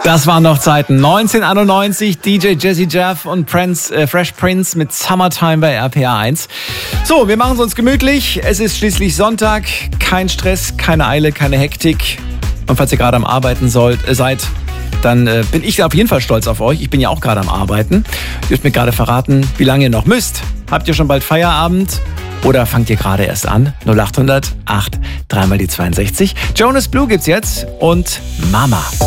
Das waren noch Zeiten. 1991, DJ Jazzy Jeff und Fresh Prince mit Summertime bei RPA 1. So, wir machen es uns gemütlich. Es ist schließlich Sonntag. Kein Stress, keine Eile, keine Hektik. Und falls ihr gerade am Arbeiten seid, dann bin ich auf jeden Fall stolz auf euch. Ich bin ja auch gerade am Arbeiten. Ihr dürft mir gerade verraten, wie lange ihr noch müsst. Habt ihr schon bald Feierabend? Oder fangt ihr gerade erst an? 0800 8 3 mal die 62. Jonas Blue gibt's jetzt und Mama.